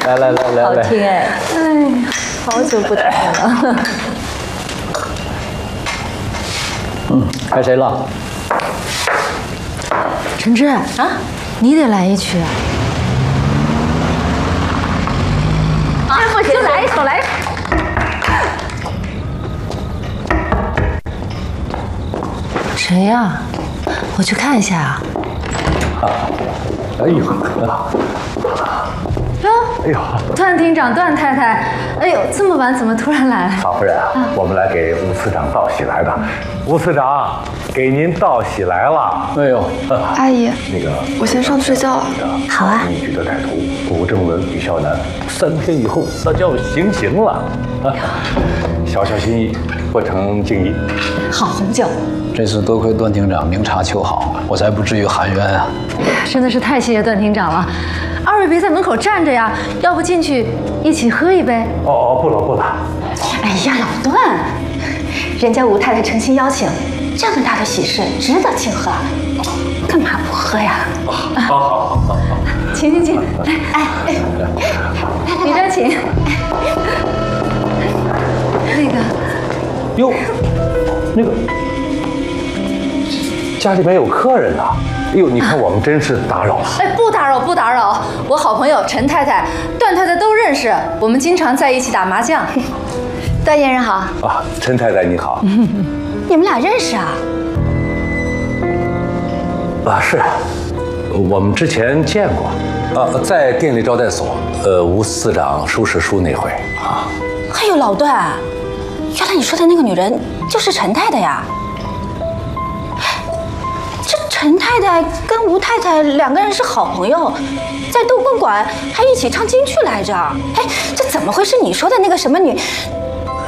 来， 好听哎！哎，好久不听了。 该谁了？ 陈志啊，你得来一曲啊！我就来一首，来一首。谁呀？我去看一下啊。 哎呦， 哎呦，段厅长、段太太，哎呦，这么晚怎么突然来了？ 曹夫人啊，我们来给吴司长道喜来的。吴司长，给您道喜来了。 哎呦， 阿姨， 那个， 我先上去睡觉了。 好啊。 一举的歹徒古正伦、吕孝南，3天以后那就要行刑了啊！小小心意，不成敬意。 好红酒。 这次多亏段厅长明察秋毫，我才不至于含冤啊！ 真的是太谢谢段厅长了。二位别在门口站着呀，要不进去一起喝一杯？ 哦，不了。 哎呀，老段，人家吴太太诚心邀请，这么大的喜事值得庆贺，干嘛不喝呀？ 好。 请，来，你这请。那个， 哟，那个，家里面有客人呐。哎呦，你看我们真是打扰了。 哎，不打扰，我好朋友陈太太、段太太都认识，我们经常在一起打麻将。 段先生好啊，陈太太你好。 你们俩认识啊？ 啊，是，我们之前见过，在店里招待所，吴司长收拾书那回啊。 哎呦，老段，原来你说的那个女人就是陈太太呀？这陈太太跟吴太太2个人是好朋友，在东公馆还一起唱京剧来着。哎，这怎么会是你说的那个什么女